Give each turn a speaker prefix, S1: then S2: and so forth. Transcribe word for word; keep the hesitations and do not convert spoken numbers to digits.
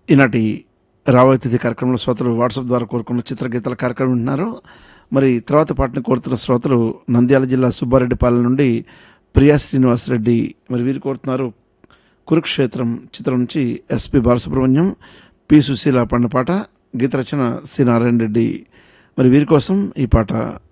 S1: ఈనాటి రాబోయే తిథి కార్యక్రమంలో శ్రోతలు వాట్సాప్ ద్వారా కోరుకున్న చిత్రగీతాల కార్యక్రమం వింటున్నారు. మరి తర్వాత పాటను కోరుతున్న శ్రోతలు నంద్యాల జిల్లా సుబ్బారెడ్డిపాలెం నుండి ప్రియా శ్రీనివాసరెడ్డి. మరి వీరు కోరుతున్నారు కురుక్షేత్రం చిత్రం నుంచి ఎస్పి బాలసుబ్రహ్మణ్యం, పి సుశీల పాడిన పాట, గీత రచన సి నారాయణ రెడ్డి. మరి వీరి కోసం ఈ పాట.